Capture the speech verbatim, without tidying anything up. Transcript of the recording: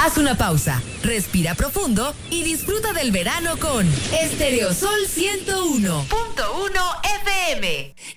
Haz una pausa, respira profundo y disfruta del verano con Estereosol ciento uno punto uno F M.